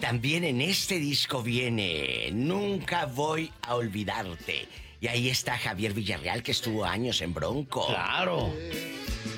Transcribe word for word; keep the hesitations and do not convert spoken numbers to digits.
también en este disco viene Nunca voy a olvidarte. Y ahí está Javier Villarreal, que estuvo años en Bronco. Claro.